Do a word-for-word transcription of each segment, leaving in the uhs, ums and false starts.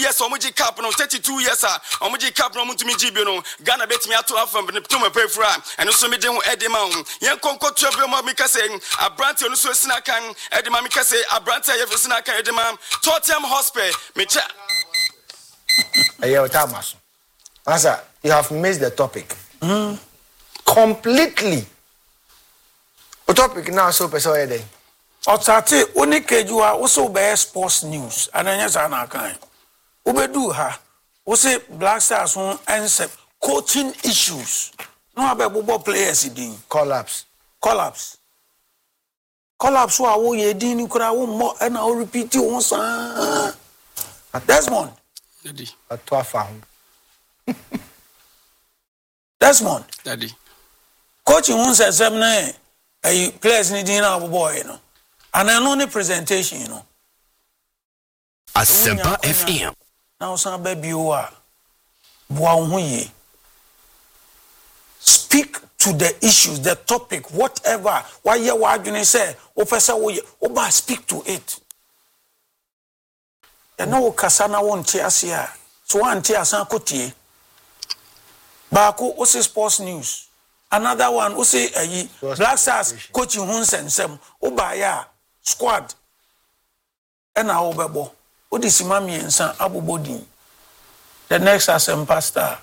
Yes, Omuji Cap no thirty-two years, Omuji Cap no Muntumi Gibiano, Ghana bet me to have from the Tuma Pay for and also me down Edimon. Yan Conco Trevor Mika saying, a branch on Sussinakan, Edimamika say, a branch of Sinaka Edimam, Tottenham Hospital, Micha. Ayo Thomas. Answer, you have missed the topic. Mm. Completely. The topic now so person day. Otate onikejua also be sports news. Ananya sana kan. Ubedu ha. Ose Black Stars won answer coaching issues. No abebo players din collapse. Collapse. Collapse wa wo ye din kura wo mo e na o repeat won san. Desmond. Daddy. Atwa fa ho. Desmond. Daddy. Coaching won say sem na e players ni din na boy you know. And I know the presentation you know. Asempa F M. Now some baby wa boa ho ye. Speak to the issues, the topic, whatever. Why you what you say? Officer wo oba speak to it. E no kasana won ti asia. So anti asan kotie. Ba ko o say sports news. Another one o say ayi Black Stars coaching hun sensem. Oba ya squad. E na obebo. O di simami ensan abobodi. The next Asempa Star.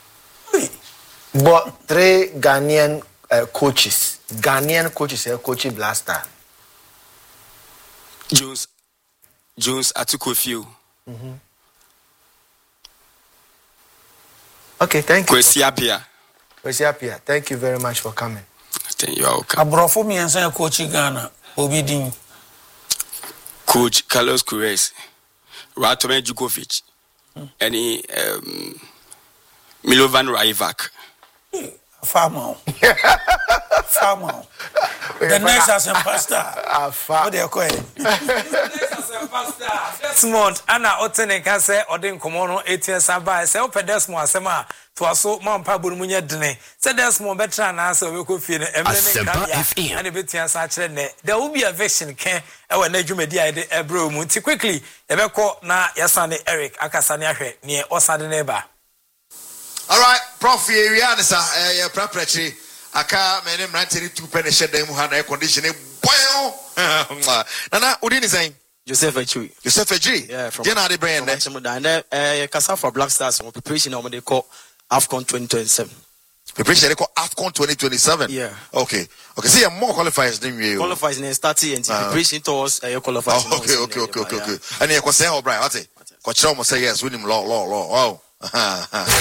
But three Ghanaian uh, coaches, Ghanaian coaches are coaching Black Star. Jones, Jones, I took a few. Mm-hmm. Okay, thank you. Kwesi Apia. Kwesi Apia, thank you very much for coming. Thank you. Okay. Abrofo mi ensan coach Ghana, Obidin. Coach Carlos Queiroz, Ratome Djukovic, mm. and he, um, Milovan Raivac. Farmer. Farmer. The next Asempa Star. What do you call it? Desmond, Anna Otene can say, Odin Komono, eight years by self a Desmond Sema, to a so Mampa Burmunya Dene. Said Desmond better and answer we could feel it and a bit such. There will be a vection can our Nejumedia de Ebro Munti quickly. Ebeko na Yasani Eric Akasania near Osade neighbor. All right, Prof. Area, sir, uh, preparatory. I can't manage ninety-two penny shed them who had air conditioning. Boy, Nana, what did you say? Joseph Echui. Joseph Echui? Yeah, from Jenna Brand. And uh, Casa for Black Stars on preparation of what they call AFCON twenty twenty-seven. Preparation they call AFCON twenty twenty-seven? Yeah. Okay. Okay, see, more qualifiers than you. Qualifiers in starting and preparation towards uh, your qualifiers. Oh, okay, okay, okay, okay, okay. And you can say, oh, Brian, what's it? Coach Romo say yes, with him, law, law, law. Oh.